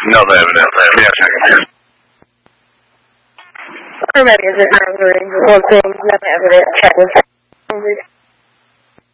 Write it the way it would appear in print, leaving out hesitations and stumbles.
No evidence. Yes, I can hear. Paramedics is 9-3. 1 thing, nothing evidence. Check with